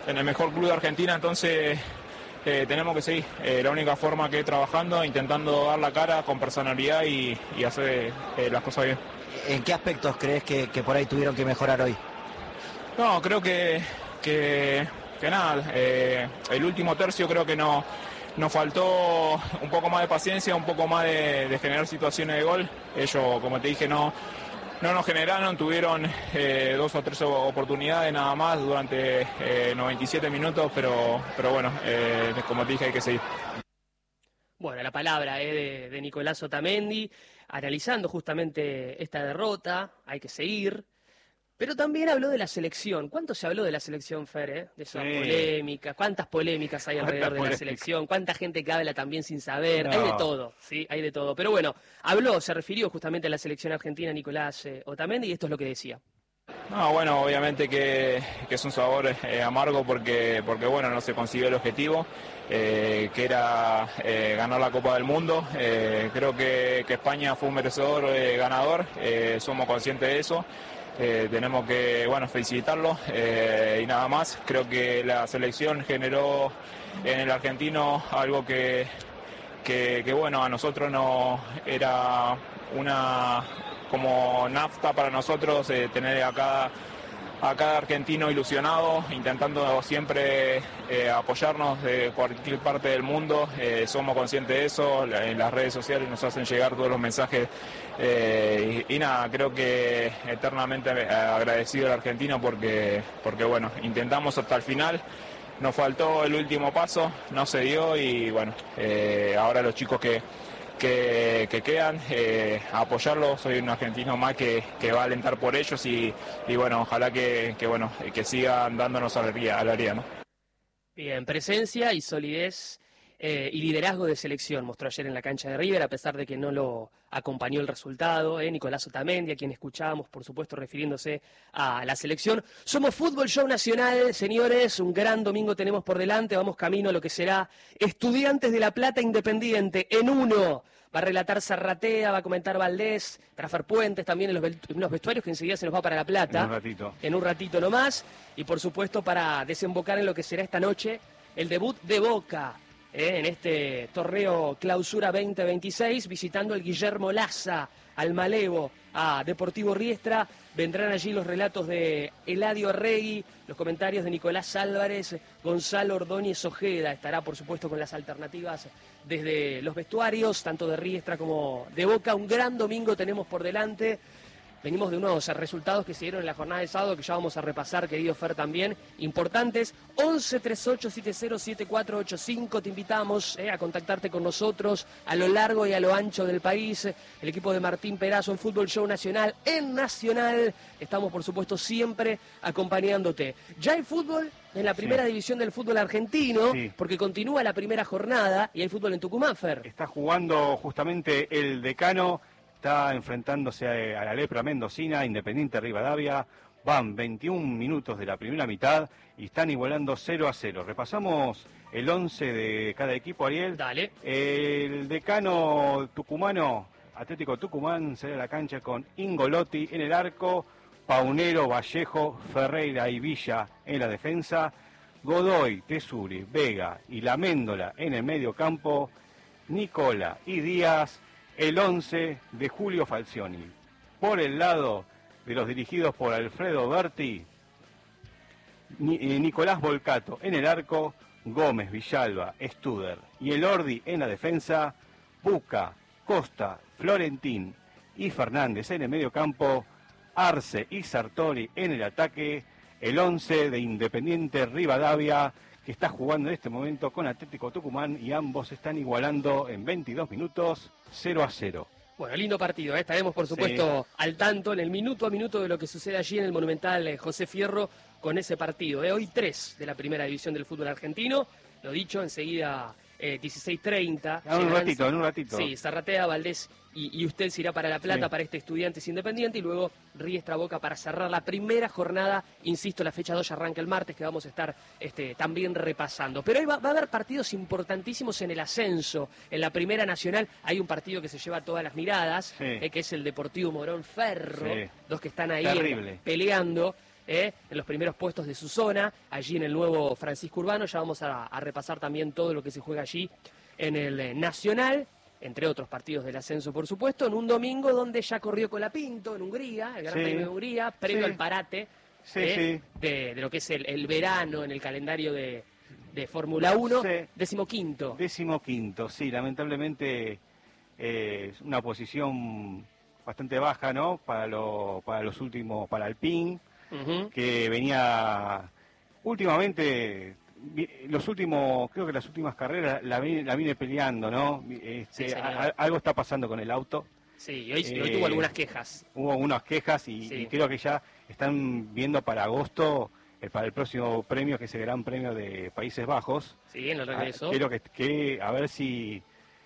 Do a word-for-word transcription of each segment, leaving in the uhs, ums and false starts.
en el mejor club de Argentina, entonces eh, tenemos que seguir. Eh, la única forma que es trabajando, intentando dar la cara con personalidad y, y hacer eh, las cosas bien. ¿En qué aspectos crees que, que por ahí tuvieron que mejorar hoy? No, creo que, que, que nada, eh, el último tercio creo que no, nos faltó un poco más de paciencia, un poco más de, de generar situaciones de gol. Ellos, como te dije, no, no nos generaron, tuvieron eh, dos o tres oportunidades nada más durante eh, noventa y siete minutos, pero, pero bueno, eh, como te dije, hay que seguir. Bueno, la palabra eh, de, de Nicolás Otamendi, analizando justamente esta derrota, hay que seguir. Pero también habló de la selección. ¿Cuánto se habló de la selección, Fer? Eh? De esa sí. polémica. ¿Cuántas polémicas hay alrededor de la selección? ¿Cuánta gente que habla también sin saber? No. Hay de todo, sí, hay de todo. Pero bueno, habló, se refirió justamente a la selección argentina Nicolás eh, Otamendi y esto es lo que decía. No, bueno, obviamente que, que es un sabor eh, amargo porque, porque bueno, no se consiguió el objetivo, eh, que era eh, ganar la Copa del Mundo. Eh, creo que, que España fue un merecedor eh, ganador, eh, somos conscientes de eso. Eh, tenemos que, bueno, felicitarlo eh, y nada más. Creo que la selección generó en el argentino algo que, que, que bueno, a nosotros no era una como nafta para nosotros eh, tener a cada, a cada argentino ilusionado, intentando siempre eh, apoyarnos de cualquier parte del mundo. Eh, somos conscientes de eso, en las redes sociales nos hacen llegar todos los mensajes. Eh, y, y nada, creo que eternamente agradecido al argentino porque, porque bueno, intentamos hasta el final, nos faltó el último paso, no se dio y bueno, eh, ahora los chicos que, que, que quedan, eh, a apoyarlos, soy un argentino más que, que va a alentar por ellos y, y bueno, ojalá que, que, bueno, que sigan dándonos alegría, alegría, ¿no? Bien, presencia y solidez eh, y liderazgo de selección mostró ayer en la cancha de River, a pesar de que no lo acompañó el resultado, eh, Nicolás Otamendi, a quien escuchábamos, por supuesto, refiriéndose a la selección. Somos Fútbol Show Nacional, señores, un gran domingo tenemos por delante, vamos camino a lo que será Estudiantes de La Plata Independiente, en uno. Va a relatar Zarratea, va a comentar Valdés, Trafer Puentes también en los, en los vestuarios, que enseguida se nos va para La Plata. En un ratito. En un ratito nomás. Y por supuesto para desembocar en lo que será esta noche el debut de Boca. Eh, en este torneo Clausura veinte veintiséis, visitando el Guillermo Laza, al Malevo, a Deportivo Riestra. Vendrán allí los relatos de Eladio Arregui, los comentarios de Nicolás Álvarez, Gonzalo Ordóñez Ojeda. Estará, por supuesto, con las alternativas desde los vestuarios, tanto de Riestra como de Boca. Un gran domingo tenemos por delante. Venimos de unos resultados que se dieron en la jornada de sábado, que ya vamos a repasar, querido Fer, también, importantes. once treinta y ocho setenta siete cuatro ocho cinco, te invitamos eh, a contactarte con nosotros a lo largo y a lo ancho del país. El equipo de Martín Perazo en Fútbol Show Nacional, en Nacional. Estamos, por supuesto, siempre acompañándote. Ya hay fútbol en la primera sí. división del fútbol argentino, sí. porque continúa la primera jornada y hay fútbol en Tucumán, Fer. Está jugando justamente el Decano. Está enfrentándose a, a la Lepra Mendocina, Independiente Rivadavia. Van veintiún minutos de la primera mitad y están igualando cero a cero. Repasamos el once de cada equipo, Ariel. Dale. El Decano tucumano, Atlético Tucumán, sale a la cancha con Ingolotti en el arco, Paunero, Vallejo, Ferreira y Villa en la defensa, Godoy, Tesuri, Vega y La Méndola en el medio campo, Nicola y Díaz. El once de Julio Falcioni. Por el lado de los dirigidos por Alfredo Berti, Nicolás Volcato en el arco, Gómez, Villalba, Studer y el Ordi en la defensa, Puca, Costa, Florentín y Fernández en el medio campo, Arce y Sartori en el ataque, el once de Independiente Rivadavia, que está jugando en este momento con Atlético Tucumán y ambos están igualando en veintidós minutos cero a cero. Bueno, lindo partido, ¿eh? Estaremos por supuesto sí. al tanto en el minuto a minuto de lo que sucede allí en el Monumental eh, José Fierro con ese partido. ¿eh? Hoy tres de la primera división del fútbol argentino, lo dicho, enseguida eh, dieciséis treinta. En un ratito, en un ratito. Sí, Zarratea, Valdés y, y usted se irá para La Plata, sí. para este Estudiantes Independiente, y luego Riestra Boca para cerrar la primera jornada. Insisto, la fecha dos ya arranca el martes, que vamos a estar este, también repasando. Pero hoy va, va a haber partidos importantísimos en el ascenso. En la Primera Nacional hay un partido que se lleva todas las miradas, sí. eh, que es el Deportivo Morón Ferro, sí. dos que están ahí en, peleando. ¿eh? En los primeros puestos de su zona, allí en el nuevo Francisco Urbano. Ya vamos a, a repasar también todo lo que se juega allí en el eh, Nacional, entre otros partidos del ascenso, por supuesto, en un domingo donde ya corrió Colapinto en Hungría, el Gran Sí. Premio de Hungría, previo Sí. al parate Sí, ¿eh? sí. De, de lo que es el, el verano en el calendario de, de Fórmula uno, Sí. decimoquinto. Décimo quinto, sí, lamentablemente eh, es una posición bastante baja, ¿no? Para, lo, para los últimos, para Alpine, Ujú. que venía últimamente, vi- los últimos, creo que las últimas carreras la, vi- la vine peleando, ¿no? Este, Sí, señor. a- a- algo está pasando con el auto. Sí, y hoy, y hoy Eh, tuvo algunas quejas. Hubo unas quejas y, Sí. y creo que ya están viendo para agosto, eh, para el próximo premio, que es el Gran Premio de Países Bajos. Sí, en el regreso. Ah, quiero que, que- a ver si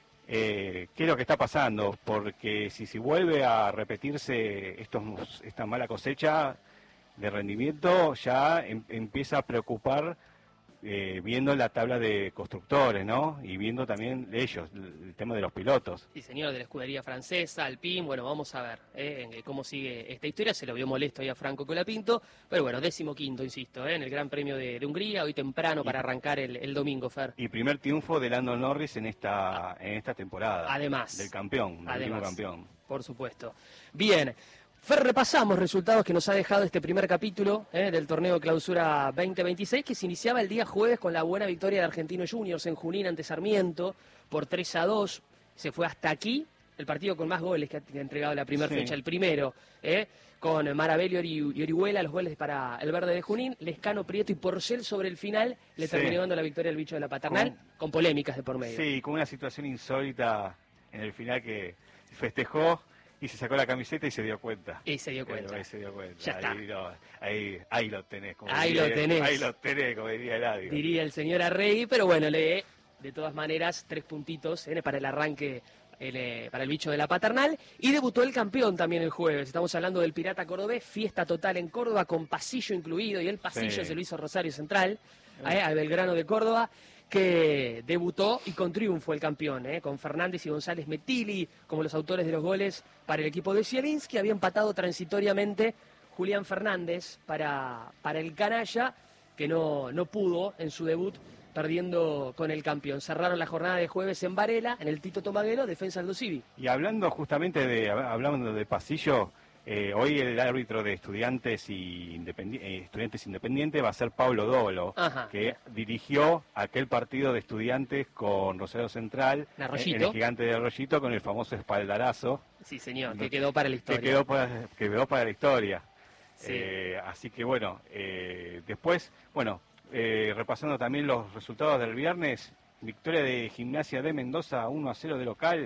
eh, qué es lo que está pasando, porque si si vuelve a repetirse estos esta mala cosecha de rendimiento, ya em- empieza a preocupar, eh, viendo la tabla de constructores, ¿no? Y viendo también ellos el, el tema de los pilotos. Sí, señor, de la escudería francesa, Alpine. Bueno, vamos a ver ¿eh? en cómo sigue esta historia. Se lo vio molesto ahí a Franco Colapinto. Pero bueno, décimo quinto, insisto, ¿eh? en el Gran Premio de, de Hungría, hoy temprano para arrancar el, el domingo, Fer. Y primer triunfo de Lando Norris en esta en esta temporada. Además. Del campeón, del último Además. campeón. Por supuesto. Bien. Fer, repasamos resultados que nos ha dejado este primer capítulo ¿eh? del torneo Clausura veinte veintiséis, que se iniciaba el día jueves con la buena victoria de Argentinos Juniors en Junín ante Sarmiento por tres a dos. Se fue hasta aquí el partido con más goles que ha entregado la primera Sí. fecha, el primero, ¿eh? con Marabelli y Orihuela, los goles para el verde de Junín, Lescano, Prieto y Porcel sobre el final, le Sí. terminó dando la victoria al bicho de la Paternal, Con- con polémicas de por medio. Sí, con una situación insólita en el final que festejó y se sacó la camiseta y se dio cuenta. Y se dio cuenta. Eh, ahí se dio cuenta. Ya está. Ahí, no, ahí, ahí lo tenés. Como Ahí diría- lo tenés. Ahí lo tenés, como diría Eladio. Diría el señor Arregui, pero bueno, le de todas maneras tres puntitos ¿eh? para el arranque, el, eh, para el bicho de la Paternal. Y debutó el campeón también el jueves. Estamos hablando del Pirata Cordobés, fiesta total en Córdoba con pasillo incluido, y el pasillo Sí. se lo hizo Rosario Central, ¿eh? al Belgrano de Córdoba, que debutó y con triunfo el campeón, ¿eh? con Fernández y González Metilli como los autores de los goles para el equipo de Zielinski. Había empatado transitoriamente Julián Fernández para, para el canalla, que no, no pudo en su debut, perdiendo con el campeón. Cerraron la jornada de jueves en Varela, en el Tito Tomaguelo, defensa Aldo Civi. Y hablando justamente de, hablando de pasillo, eh, hoy el árbitro de estudiantes y independi- eh, estudiantes independientes va a ser Pablo Dolo, Ajá. que dirigió aquel partido de estudiantes con Rosario Central, En en Arroyito. el Gigante de Arroyito, con el famoso espaldarazo. Sí, señor, que quedó para la historia. Que quedó para, que quedó para la historia. Sí. Eh, así que bueno, eh, después, bueno, eh, repasando también los resultados del viernes, victoria de Gimnasia de Mendoza uno a cero de local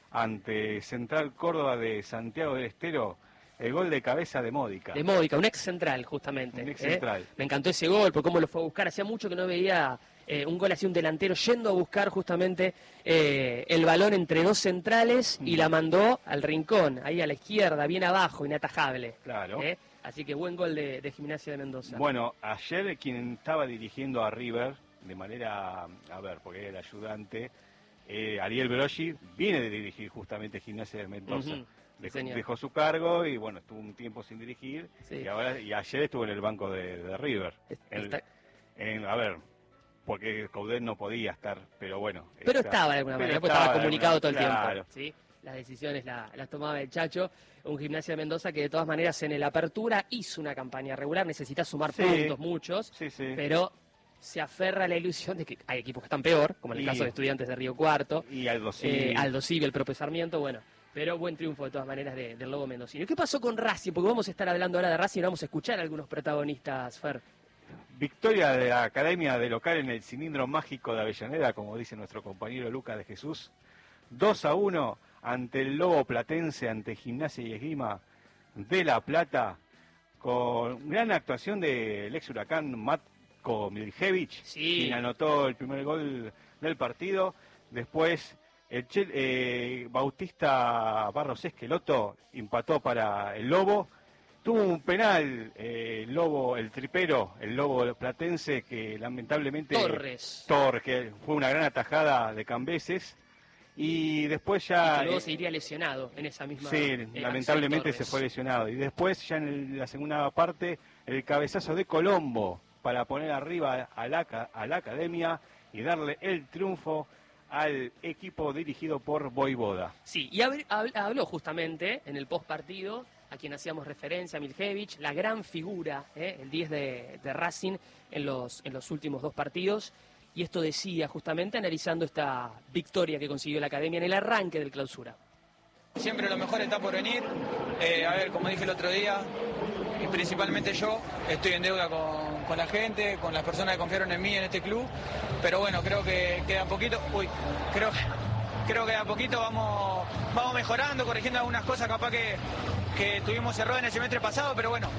ante Central Córdoba de Santiago del Estero, el gol de cabeza de Módica. De Módica, un ex central, justamente. Un ex ¿eh? central. Me encantó ese gol, por cómo lo fue a buscar. Hacía mucho que no veía eh, un gol así, un delantero yendo a buscar justamente eh, el balón entre dos centrales y la mandó al rincón, ahí a la izquierda, bien abajo, inatajable. Claro. ¿eh? Así que buen gol de, de Gimnasia de Mendoza. Bueno, ayer quien estaba dirigiendo a River, de manera, a ver, porque era el ayudante, eh, Ariel Broggi, viene de dirigir justamente Gimnasia de Mendoza. Ujú, Dejó, señor. dejó su cargo y bueno, estuvo un tiempo sin dirigir, Sí. y ahora y ayer estuvo en el banco de, de River. En- Está- en- a ver, porque Coudet no podía estar, pero bueno. Pero está- estaba de alguna pero manera, porque estaba estaba de comunicado alguna- todo el claro. tiempo. ¿sí? Las decisiones la- las tomaba el Chacho. Un Gimnasia de Mendoza que de todas maneras en el Apertura hizo una campaña regular, necesita sumar Sí. puntos, muchos, Sí, sí. pero se aferra a la ilusión de que hay equipos que están peor, como en el Y- caso de Estudiantes de Río Cuarto, Y Aldo sí. eh, Aldo Civi, el propio Sarmiento, bueno, pero buen triunfo de todas maneras de- del Lobo Mendocino. ¿Y qué pasó con Racing? Porque vamos a estar hablando ahora de Racing y vamos a escuchar a algunos protagonistas, Fer. Victoria de la Academia de Local en el cilindro mágico de Avellaneda, como dice nuestro compañero Lucas de Jesús. dos a uno ante el Lobo Platense, ante Gimnasia y Esgrima de La Plata, con gran actuación del ex Huracán Matko Miljevich, Sí. quien anotó el primer gol del partido. Después el Che- eh, Bautista Barros Esqueloto empató para el Lobo. Tuvo un penal eh, el Lobo, el tripero, el Lobo Platense, que lamentablemente... Torres. Torres, que fue una gran atajada de Cambeses. Y después ya... Que luego eh, se iría lesionado en esa misma sí, eh, lamentablemente acción se Torres. fue lesionado. Y después ya en el- la segunda parte el cabezazo de Colombo para poner arriba a la, a la academia y darle el triunfo al equipo dirigido por Voivoda. Sí, y hab, hab, habló justamente en el postpartido, a quien hacíamos referencia, a Miljević, la gran figura, ¿eh? el diez de, de Racing en los, en los últimos dos partidos. Y esto decía justamente analizando esta victoria que consiguió la academia en el arranque del clausura. Siempre lo mejor está por venir. Eh, a ver, como dije el otro día, y principalmente yo, estoy en deuda con, con la gente, con las personas que confiaron en mí en este club. Pero bueno, creo que queda poquito. Uy, creo, creo que a poquito vamos, vamos mejorando, corrigiendo algunas cosas capaz que, que tuvimos errores en el semestre pasado, pero bueno.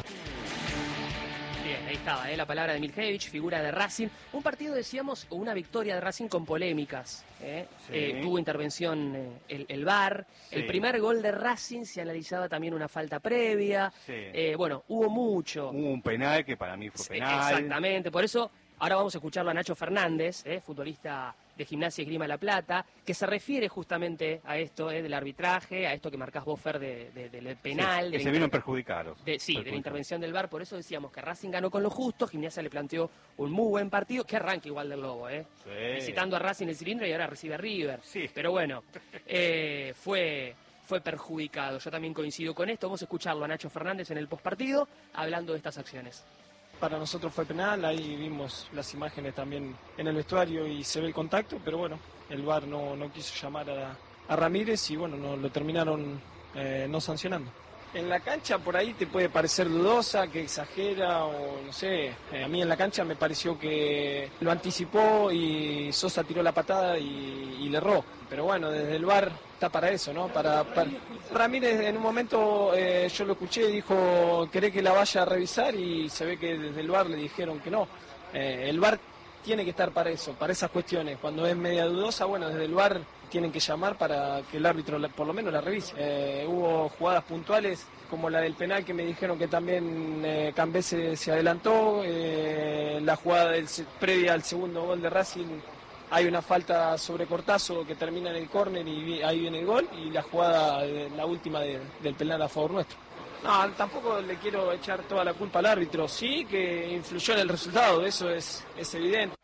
Bien, ahí estaba, ¿eh? La palabra de Miljević, figura de Racing. Un partido, decíamos, o una victoria de Racing con polémicas. ¿eh? Sí. Eh, tuvo intervención eh, el, el V A R. Sí. El primer gol de Racing se analizaba también una falta previa. Sí. Eh, bueno, hubo mucho. Hubo un penal que para mí fue penal. Exactamente, por eso ahora vamos a escucharlo a Nacho Fernández, ¿eh? futbolista de Gimnasia y Esgrima La Plata, que se refiere justamente a esto eh, del arbitraje, a esto que marcás vos, Fer, de, de, del penal. Sí, de que se vieron perjudicados. De, sí, de la intervención del V A R, por eso decíamos que Racing ganó con lo justo, Gimnasia le planteó un muy buen partido, que arranque igual del Lobo, ¿eh? Sí. Visitando a Racing el cilindro y ahora recibe a River. Sí. Pero bueno, eh, fue... fue perjudicado. Yo también coincido con esto. Vamos a escucharlo a Nacho Fernández en el postpartido hablando de estas acciones. Para nosotros fue penal, ahí vimos las imágenes también en el vestuario y se ve el contacto, pero bueno, el V A R no, no quiso llamar a, a Ramírez y bueno, no, lo terminaron eh, no sancionando. En la cancha por ahí te puede parecer dudosa, que exagera o no sé, eh, a mí en la cancha me pareció que lo anticipó y Sosa tiró la patada y, y le erró, pero bueno, desde el V A R está para eso, ¿no? Para, para... Ramírez en un momento eh, yo lo escuché, dijo, ¿querés que la vaya a revisar? Y se ve que desde el V A R le dijeron que no. Eh, el V A R tiene que estar para eso, para esas cuestiones. Cuando es media dudosa, bueno, desde el V A R tienen que llamar para que el árbitro la, por lo menos la revise. Eh, hubo jugadas puntuales como la del penal que me dijeron que también eh, Cambé se, se adelantó, eh, la jugada del, previa al segundo gol de Racing hay una falta sobre Cortazo que termina en el córner y ahí viene el gol, y la jugada, eh, la última de, del penal a favor nuestro. No, tampoco le quiero echar toda la culpa al árbitro, sí que influyó en el resultado, eso es, es evidente.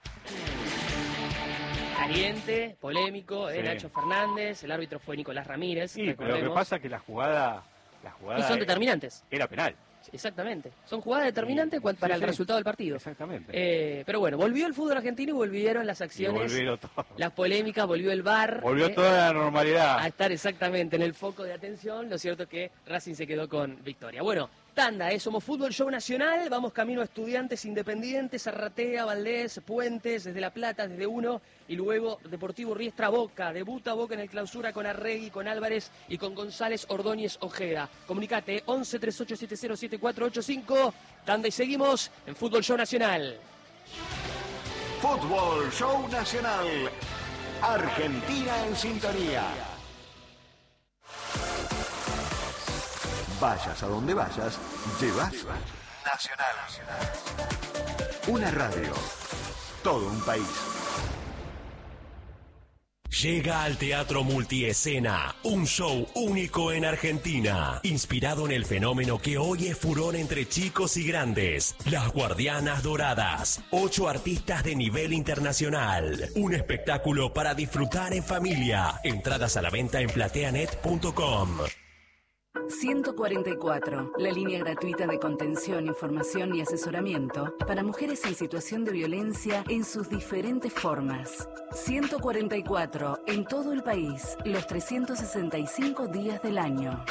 Caliente, polémico, de Sí. Nacho Fernández, el árbitro fue Nicolás Ramírez. Sí, pero lo que pasa es que la jugada, la jugada Y son era- determinantes. era penal. Exactamente. Son jugadas determinantes cuan- para Sí, el sí. resultado del partido. Exactamente. Eh, pero bueno, volvió el fútbol argentino y volvieron las Y acciones, volvieron todo. las polémicas, volvió el V A R. Volvió eh, toda la a normalidad. estar exactamente en el foco de atención. Lo cierto es que Racing se quedó con victoria. Bueno, tanda, ¿eh? Somos Fútbol Show Nacional, vamos camino a Estudiantes, Independientes, Arratea, Valdés, Puentes, desde La Plata, desde uno, y luego Deportivo Riestra Boca. Debuta Boca en el clausura con Arregui, con Álvarez y con González Ordóñez Ojeda. Comunicate, once, treinta y ocho setenta, siete cuatro ocho cinco. Tanda y seguimos en Fútbol Show Nacional. Fútbol Show Nacional. Argentina en sintonía. Vayas a donde vayas, llevas Nacional. Una radio. Todo un país. Llega al Teatro Multiescena, un show único en Argentina, inspirado en el fenómeno que hoy es furor entre chicos y grandes, Las Guardianas Doradas, ocho artistas de nivel internacional, un espectáculo para disfrutar en familia, entradas a la venta en plateanet punto com. ciento cuarenta y cuatro, la línea gratuita de contención, información y asesoramiento para mujeres en situación de violencia en sus diferentes formas. ciento cuarenta y cuatro, en todo el país, los trescientos sesenta y cinco días del año.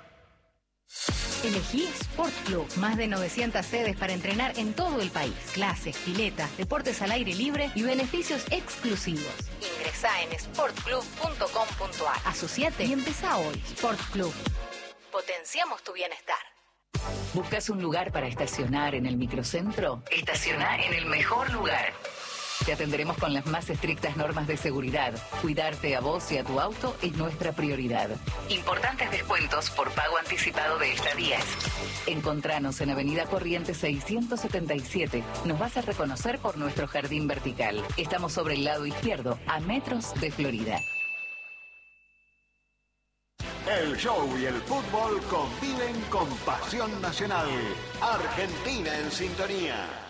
Elegí Sport Club. Más de novecientas sedes para entrenar en todo el país. Clases, piletas, deportes al aire libre y beneficios exclusivos. Ingresá en sport club punto com punto a r. Asociate y empezá hoy. Sport Club. Potenciamos tu bienestar. ¿Buscas un lugar para estacionar en el microcentro? Estaciona en el mejor lugar. Te atenderemos con las más estrictas normas de seguridad. Cuidarte a vos y a tu auto es nuestra prioridad. Importantes descuentos por pago anticipado de estadías. Encontranos en Avenida Corrientes seiscientos setenta y siete. Nos vas a reconocer por nuestro jardín vertical. Estamos sobre el lado izquierdo, a metros de Florida. El show y el fútbol conviven con pasión nacional. Argentina en sintonía.